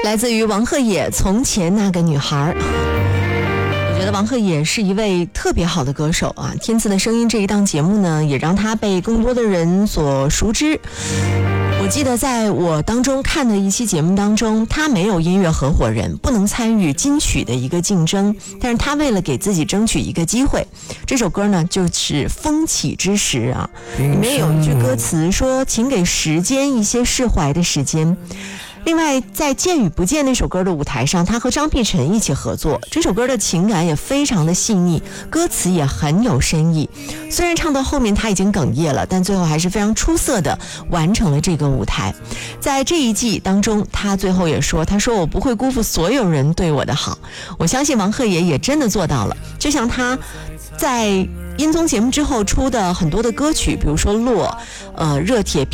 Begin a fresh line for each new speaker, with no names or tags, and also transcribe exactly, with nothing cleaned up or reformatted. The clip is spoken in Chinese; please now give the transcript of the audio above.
来自于王鹤野《从前那个女孩》。我觉得王鹤野是一位特别好的歌手啊，天赐的声音这一档节目呢，也让他被更多的人所熟知。我记得在我当中看的一期节目当中，他没有音乐合伙人，不能参与金曲的一个竞争，但是他为了给自己争取一个机会，这首歌呢就是风起之时啊，里面有一句歌词说，请给时间一些释怀的时间。另外在见与不见那首歌的舞台上，他和张碧晨一起合作，这首歌的情感也非常的细腻，歌词也很有深意。虽然唱到后面他已经哽咽了，但最后还是非常出色的完成了这个舞台。在这一季当中，他最后也说，他说我不会辜负所有人对我的好。我相信王鹤野也真的做到了，就像他在音综节目之后出的很多的歌曲，比如说落呃热铁